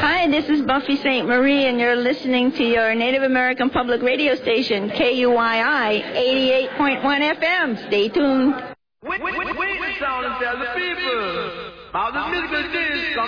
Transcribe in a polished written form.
Hi, this is Buffy St. Marie, and you're listening to your Native American Public Radio station, KUYI 88.1 FM. Stay tuned. Wait the sound and tell the people how the musical is